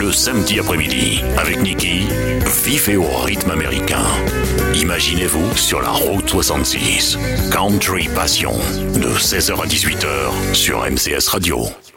Le samedi après-midi, avec Niki, vivez au rythme américain. Imaginez-vous sur la route 66. Country Passion, de 16h à 18h sur MCS Radio.